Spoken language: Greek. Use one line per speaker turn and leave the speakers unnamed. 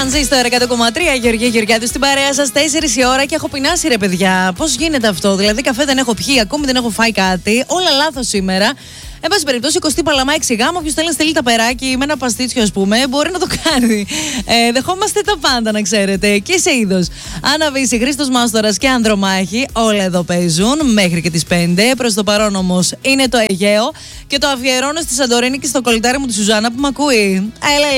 Τρανζίστορ 100,3, Γεωργία Γεωργιάδη στην παρέα σας, 4 η ώρα και έχω πεινάσει ρε παιδιά. Πώς γίνεται αυτό, δηλαδή καφέ δεν έχω πιει, ακόμη δεν έχω φάει κάτι, όλα λάθος σήμερα. Εν πάση περιπτώσει, 20 Παλαμά 6 γάμο. Όποιος θέλει να στείλει τα περάκι με ένα παστίτσιο, ας πούμε, μπορεί να το κάνει. Δεχόμαστε τα πάντα, να ξέρετε. Και σε είδος. Άννα Βύση, Χρήστος Μάστορας και Ανδρομάχη. Όλα εδώ παίζουν μέχρι και τις 5. Προς το παρόν όμως είναι το Αιγαίο. Και το αφιερώνω στη Σαντορίνη και στο κολλητάρι μου τη Σουζάννα που μ' ακούει. Έλα,